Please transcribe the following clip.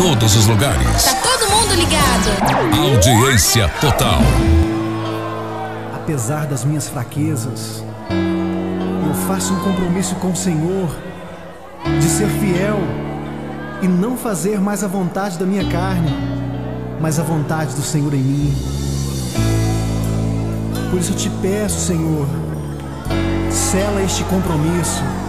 todos os lugares. Tá todo mundo ligado. Audiência total. Apesar das minhas fraquezas, eu faço um compromisso com o Senhor de ser fiel e não fazer mais a vontade da minha carne, mas a vontade do Senhor em mim. Por isso eu te peço, Senhor, sela este compromisso